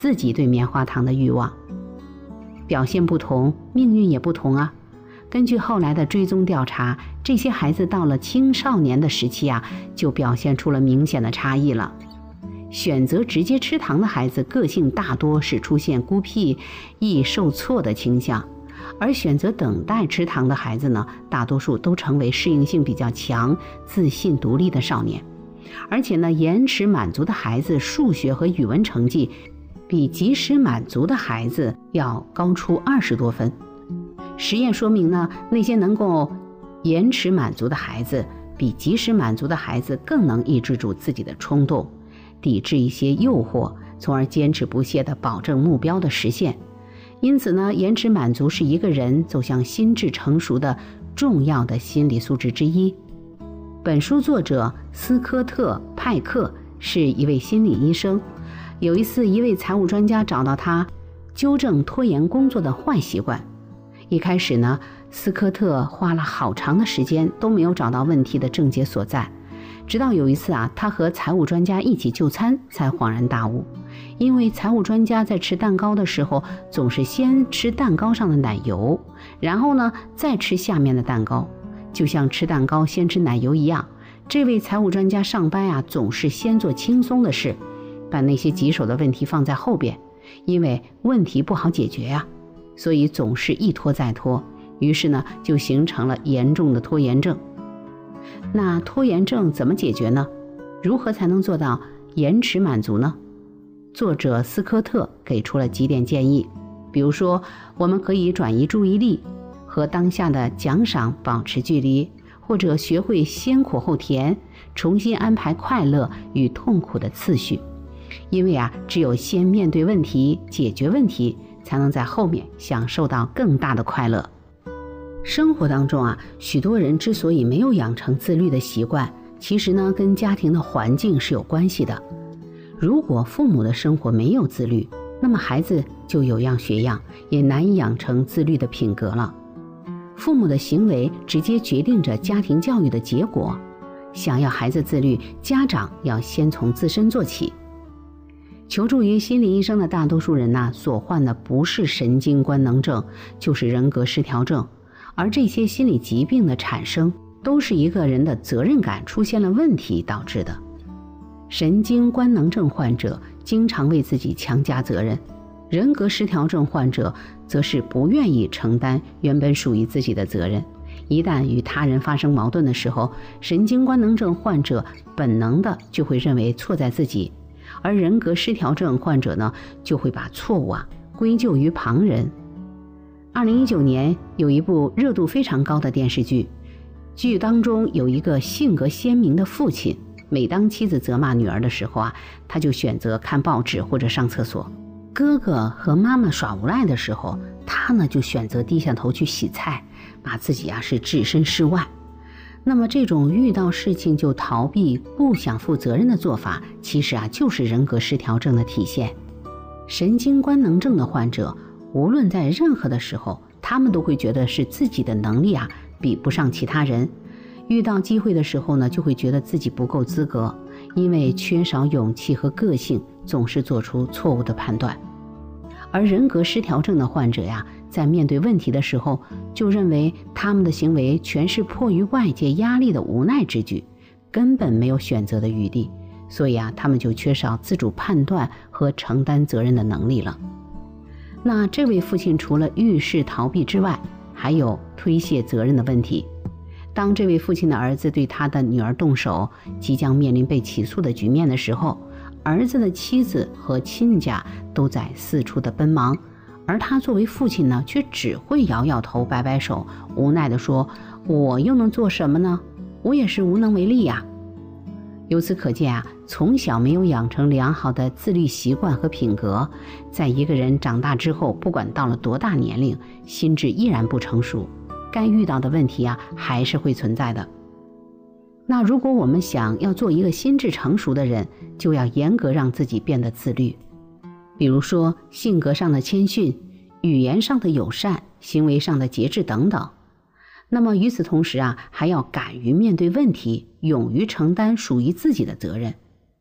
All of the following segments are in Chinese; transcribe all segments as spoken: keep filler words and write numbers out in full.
自己对棉花糖的欲望。表现不同，命运也不同啊。根据后来的追踪调查，这些孩子到了青少年的时期啊，就表现出了明显的差异了。选择直接吃糖的孩子，个性大多是出现孤僻、易受挫的倾向，而选择等待吃糖的孩子呢，大多数都成为适应性比较强、自信独立的少年。而且呢，延迟满足的孩子数学和语文成绩比及时满足的孩子要高出二十多分。实验说明呢，那些能够延迟满足的孩子比及时满足的孩子更能抑制住自己的冲动，抵制一些诱惑，从而坚持不懈地保证目标的实现。因此呢，延迟满足是一个人走向心智成熟的重要的心理素质之一。本书作者斯科特·派克是一位心理医生。有一次，一位财务专家找到他，纠正拖延工作的坏习惯。一开始呢，斯科特花了好长的时间都没有找到问题的症结所在。直到有一次啊，他和财务专家一起就餐，才恍然大悟。因为财务专家在吃蛋糕的时候，总是先吃蛋糕上的奶油，然后呢，再吃下面的蛋糕，就像吃蛋糕先吃奶油一样。这位财务专家上班啊，总是先做轻松的事，把那些棘手的问题放在后边，因为问题不好解决呀、啊，所以总是一拖再拖，于是呢，就形成了严重的拖延症。那拖延症怎么解决呢？如何才能做到延迟满足呢？作者斯科特给出了几点建议，比如说，我们可以转移注意力，和当下的奖赏保持距离，或者学会先苦后甜，重新安排快乐与痛苦的次序。因为啊，只有先面对问题，解决问题，才能在后面享受到更大的快乐。生活当中啊，许多人之所以没有养成自律的习惯，其实呢，跟家庭的环境是有关系的。如果父母的生活没有自律，那么孩子就有样学样，也难以养成自律的品格了。父母的行为直接决定着家庭教育的结果。想要孩子自律，家长要先从自身做起。求助于心理医生的大多数人呐、啊，所患的不是神经官能症，就是人格失调症。而这些心理疾病的产生，都是一个人的责任感出现了问题导致的。神经官能症患者经常为自己强加责任，人格失调症患者则是不愿意承担原本属于自己的责任。一旦与他人发生矛盾的时候，神经官能症患者本能的就会认为错在自己，而人格失调症患者呢，就会把错误啊归咎于旁人。二零一九年有一部热度非常高的电视剧，剧当中有一个性格鲜明的父亲，每当妻子责骂女儿的时候啊，他就选择看报纸或者上厕所。哥哥和妈妈耍无赖的时候，他呢就选择低下头去洗菜，把自己啊是置身事外。那么这种遇到事情就逃避、不想负责任的做法，其实啊就是人格失调症的体现。神经官能症的患者，无论在任何的时候，他们都会觉得是自己的能力啊比不上其他人。遇到机会的时候呢，就会觉得自己不够资格，因为缺少勇气和个性，总是做出错误的判断。而人格失调症的患者呀，在面对问题的时候，就认为他们的行为全是迫于外界压力的无奈之举，根本没有选择的余地，所以啊，他们就缺少自主判断和承担责任的能力了。那这位父亲除了遇事逃避之外，还有推卸责任的问题。当这位父亲的儿子对他的女儿动手，即将面临被起诉的局面的时候，儿子的妻子和亲家都在四处的奔忙，而他作为父亲呢，却只会摇摇头、摆摆手，无奈地说：“我又能做什么呢？我也是无能为力呀。”由此可见啊，从小没有养成良好的自律习惯和品格，在一个人长大之后，不管到了多大年龄，心智依然不成熟，该遇到的问题啊，还是会存在的。那如果我们想要做一个心智成熟的人，就要严格让自己变得自律。比如说性格上的谦逊、语言上的友善、行为上的节制等等。那么与此同时啊，还要敢于面对问题，勇于承担属于自己的责任。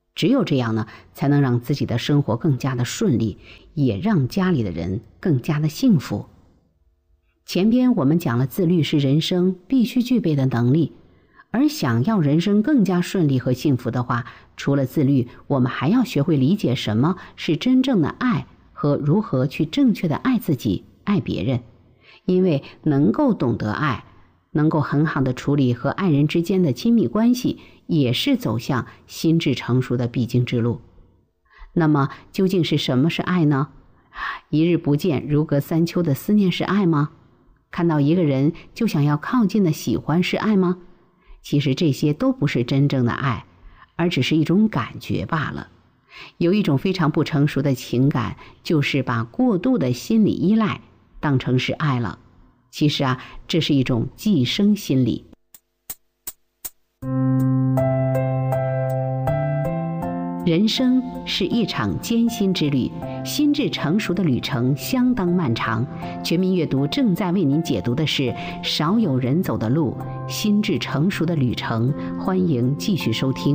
只有这样呢，才能让自己的生活更加的顺利，也让家里的人更加的幸福。前边我们讲了，自律是人生必须具备的能力，而想要人生更加顺利和幸福的话，除了自律，我们还要学会理解什么是真正的爱和如何去正确的爱自己、爱别人。因为能够懂得爱，能够很好的处理和爱人之间的亲密关系，也是走向心智成熟的必经之路。那么究竟是什么是爱呢？一日不见如隔三秋的思念是爱吗？看到一个人就想要靠近的喜欢是爱吗？其实这些都不是真正的爱，而只是一种感觉罢了。有一种非常不成熟的情感，就是把过度的心理依赖当成是爱了。其实啊，这是一种寄生心理。人生是一场艰辛之旅，心智成熟的旅程相当漫长。全民阅读正在为您解读的是少有人走的路，心智成熟的旅程，欢迎继续收听。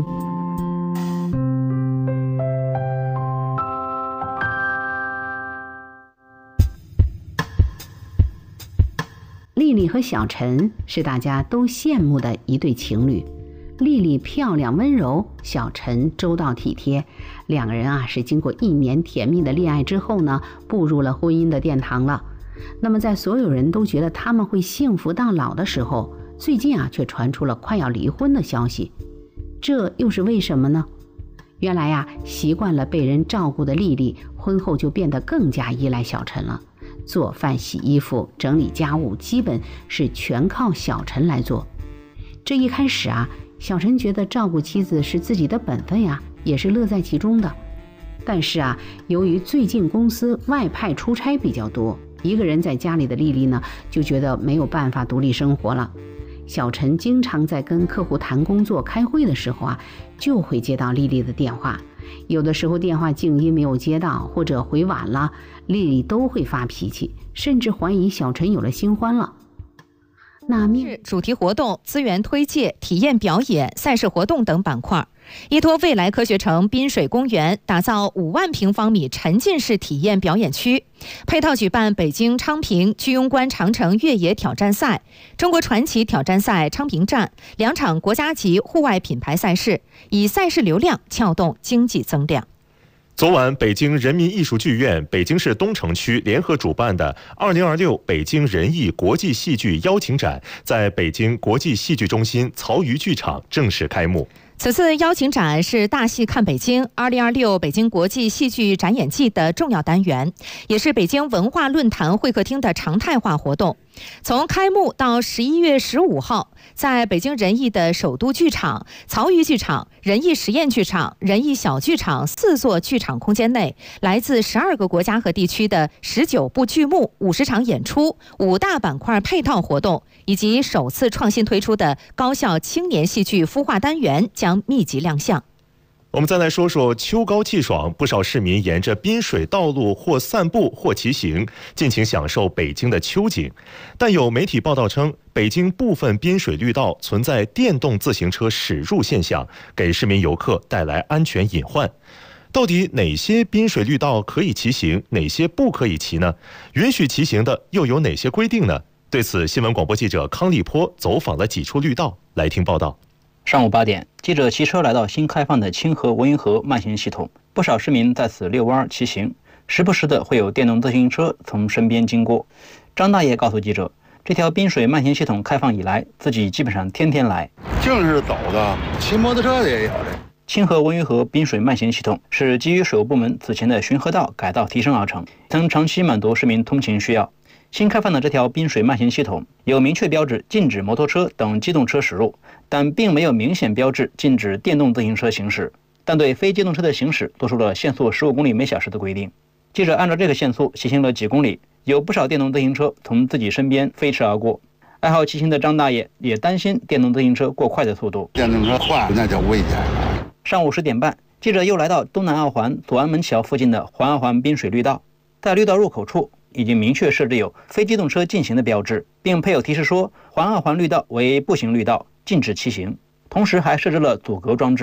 丽丽和小陈是大家都羡慕的一对情侣。丽丽漂亮温柔，小陈周到体贴，两个人啊是经过一年甜蜜的恋爱之后呢，步入了婚姻的殿堂了。那么在所有人都觉得他们会幸福到老的时候，最近啊却传出了快要离婚的消息。这又是为什么呢？原来呀、啊，习惯了被人照顾的丽丽，婚后就变得更加依赖小陈了。做饭、洗衣服、整理家务，基本是全靠小陈来做。这一开始啊，小陈觉得照顾妻子是自己的本分呀，也是乐在其中的。但是啊，由于最近公司外派出差比较多，一个人在家里的丽丽呢，就觉得没有办法独立生活了。小陈经常在跟客户谈工作、开会的时候啊，就会接到丽丽的电话。有的时候电话静音没有接到，或者回晚了，丽丽都会发脾气，甚至怀疑小陈有了新欢了。那面主题活动、资源推介、体验表演、赛事活动等板块，依托未来科学城滨水公园，打造五万平方米沉浸式体验表演区，配套举办北京昌平居庸关长城越野挑战赛、中国传奇挑战赛昌平站两场国家级户外品牌赛事，以赛事流量撬动经济增量。 昨晚，北京人民艺术剧院、北京市东城区联合主办的二零二六北京人艺国际戏剧邀请展在北京国际戏剧中心曹禺剧场正式开幕。 此次邀请展是大戏看北京二零二六北京国际戏剧展演季的重要单元，也是北京文化论坛会客厅的常态化活动。从开幕到十一月十五号，在北京人艺的首都剧场、曹禺剧场、人艺实验剧场、人艺小剧场四座剧场空间内，来自十二个国家和地区的十九部剧目、五十场演出、五大板块配套活动，以及首次创新推出的高校青年戏剧孵化单元将密集亮相。 我们再来说说秋高气爽，不少市民沿着滨水道路或散步或骑行，尽情享受北京的秋景。但有媒体报道称，北京部分滨水绿道存在电动自行车驶入现象，给市民游客带来安全隐患。到底哪些滨水绿道可以骑行，哪些不可以骑呢？允许骑行的又有哪些规定呢？对此，新闻广播记者康立波走访了几处绿道，来听报道。 上午八点，记者骑车来到新开放的清河文运河慢行系统，不少市民在此遛弯骑行，时不时的会有电动自行车从身边经过。张大爷告诉记者，这条滨水慢行系统开放以来，自己基本上天天来。 就是走的，骑摩托车的也有的。 清河文运河滨水慢行系统是基于水务部门此前的巡河道改造提升而成，曾长期满足市民通勤需要。新开放的这条滨水慢行系统有明确标志禁止摩托车等机动车驶入，但并没有明显标志禁止电动自行车行驶，但对非机动车的行驶做出了限速十五公里每小时的规定。记者按照这个限速骑行了几公里，有不少电动自行车从自己身边飞驰而过。爱好骑行的张大爷也担心电动自行车过快的速度， 电动车快那就危险了。 上午十点半，记者又来到东南二环左安门桥附近的环二环滨水绿道，在绿道入口处已经明确设置有非机动车禁行的标志，并配有提示说环二环绿道为步行绿道，禁止骑行。同时还设置了阻隔装置，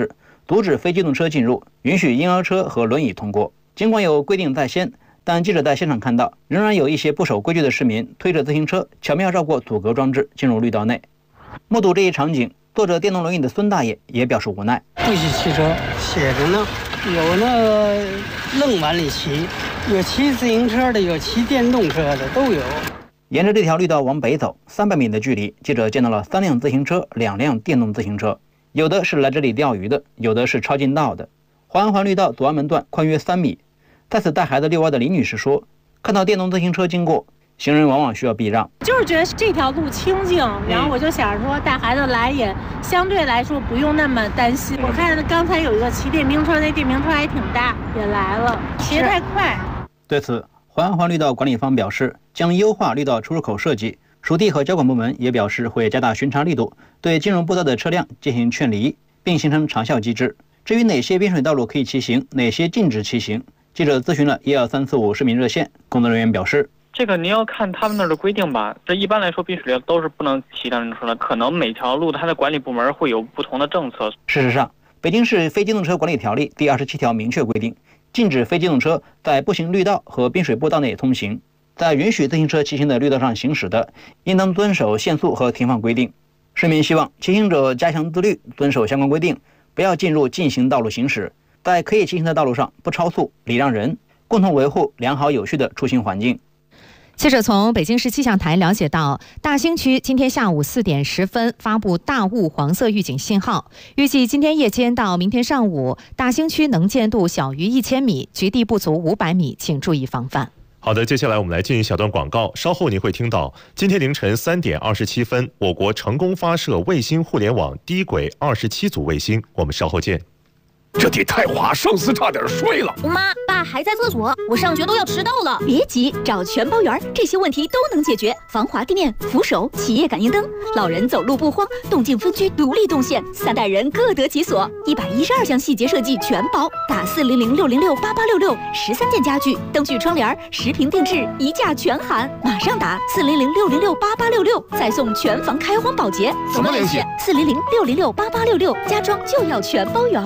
阻止非机动车进入，允许婴儿车和轮椅通过。尽管有规定在先，但记者在现场看到，仍然有一些不守规矩的市民推着自行车，巧妙绕过阻隔装置进入绿道内。目睹这一场景，坐着电动轮椅的孙大爷也表示无奈。 不许骑车，写着呢，有那个愣往里骑，有骑自行车的，有骑电动车的，都有。 沿着这条绿道往北走三百米的距离，记者见到了三辆自行车，两辆电动自行车，有的是来这里钓鱼的，有的是抄近道的。环环绿道左安门段宽约三米，在此带孩子遛弯的李女士说，看到电动自行车经过，行人往往需要避让， 就是觉得这条路清静，然后我就想说带孩子来也相对来说不用那么担心。我看刚才有一个骑电瓶车，那电瓶车还挺大，也来了，骑得太快。 对此，环环绿道管理方表示将优化绿道出入口设计，属地和交管部门也表示会加大巡查力度，对进入步道的车辆进行劝离，并形成长效机制。至于哪些滨水道路可以骑行，哪些禁止骑行，记者咨询了一二三四五市民热线，工作人员表示， 这个您要看他们那儿的规定吧。这一般来说，滨水道都是不能骑电动车的，可能每条路它的管理部门会有不同的政策。 事实上，北京市非机动车管理条例第二十七条明确规定，禁止非机动车在步行绿道和滨水步道内通行，在允许自行车骑行的绿道上行驶的，应当遵守限速和停放规定。市民希望骑行者加强自律，遵守相关规定，不要进入禁行道路行驶，在可以骑行的道路上不超速、礼让人，共同维护良好有序的出行环境。 记者从北京市气象台了解到，大兴区今天下午四点十分发布大雾黄色预警信号，预计今天夜间到明天上午，大兴区能见度小于一千米，局地不足五百米，请注意防范。 好的，接下来我们来进一小段广告，稍后您会听到，今天凌晨三点二十七分，我国成功发射卫星互联网低轨二十七组卫星，我们稍后见。 这地太滑，上司差点睡了。 妈，爸还在厕所，我上学都要迟到了。别急，找全包园，这些问题都能解决。防滑地面、扶手、企业感应灯，老人走路不慌，动静分区独立动线，三代人各得其所。一百一十二项细节设计全包，打四零零六零六八八六六，十三件家具、灯具、窗帘，十平定制，一价全含。马上打四零零六零六八八六六，再送全房开荒保洁。 怎么联系？ 四零零六零六八八六六，家装就要全包园。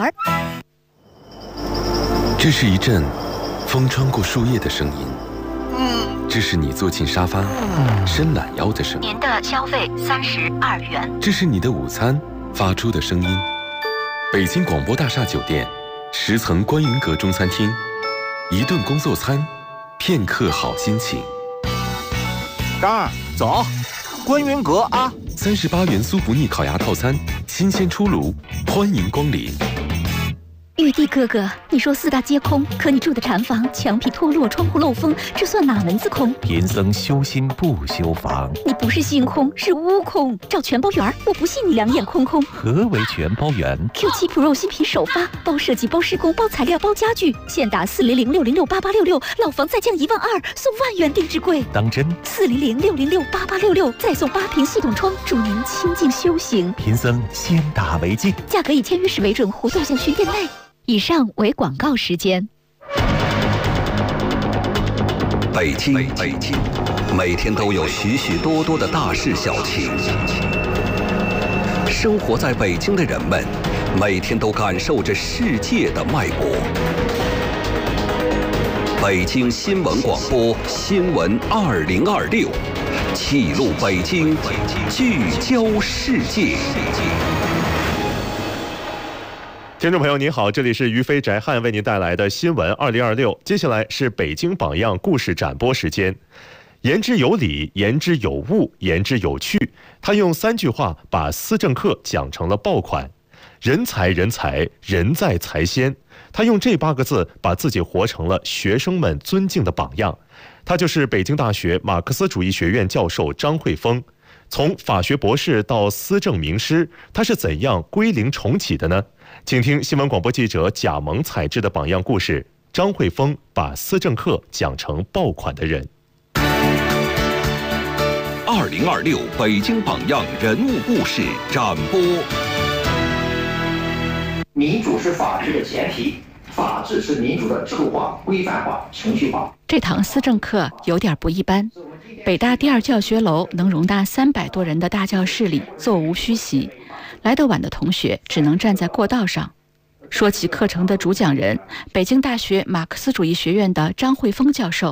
这是一阵风穿过树叶的声音，这是你坐进沙发伸懒腰的声音。 您的消费三十二元。 这是你的午餐发出的声音。北京广播大厦酒店十层观云阁中餐厅，一顿工作餐，片刻好心情。 张儿，走，观云阁啊！ 三十八元酥不腻烤鸭套餐，新鲜出炉，欢迎光临。 玉帝哥哥，你说四大皆空，可你住的禅房墙皮脱落，窗户漏风，这算哪门子空？ 贫僧修心不修房。 你不是心空，是悟空。找全包园，我不信你两眼空空。 何为全包园 ？Q 七 Pro 新品首发，包设计、包施工、包材料、包家具，现打四零零六零六八八六六，老房再降一万二，送万元定制柜。 当真？ 四零零六零六八八六六，再送八屏系统窗，助您清静修行。 贫僧先打为敬。 价格以签约时为准，活动限需店内。以上为广告时间。 北京，北京，每天都有许许多多的大事小情。生活在北京的人们，每天都感受着世界的脉搏。北京新闻广播新闻二零二六，记录北京，聚焦世界。 听众朋友您好，这里是于飞宅汉为您带来的新闻二零二六，接下来是北京榜样故事展播时间。言之有理，言之有物，言之有趣，他用三句话把思政课讲成了爆款。人才人才，人在才先，他用这八个字把自己活成了学生们尊敬的榜样。他就是北京大学马克思主义学院教授张惠峰。从法学博士到思政名师，他是怎样归零重启的呢？请听新闻广播记者贾萌采制的榜样故事：张惠峰把思政课讲成爆款的人。 二零二六北京榜样人物故事展播。 民主是法治的前提，法治是民主的制度化、规范化、程序化。 这堂思政课有点不一般。北大第二教学楼能容纳三百多人的大教室里座无虚席，来得晚的同学只能站在过道上。 说起课程的主讲人，北京大学马克思主义学院的张慧峰教授